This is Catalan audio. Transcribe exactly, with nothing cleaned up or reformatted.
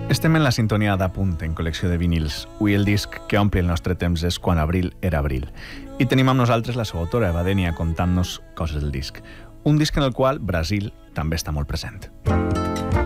Estem en la sintonia d'A Punt, en col·lecció de vinils. Avui el disc que ompli el nostre temps és Quan abril era abril. I tenim amb nosaltres la seva autora, Eva Denia, contant-nos coses del disc. Un disc en el qual Brasil també està molt present.